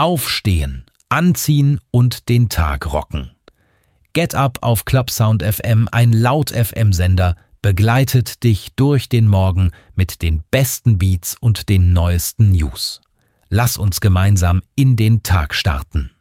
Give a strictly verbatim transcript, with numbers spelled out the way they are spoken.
Aufstehen, anziehen und den Tag rocken. Get Up auf Clubsound F M, ein Laut-F M-Sender, begleitet dich durch den Morgen mit den besten Beats und den neuesten News. Lass uns gemeinsam in den Tag starten.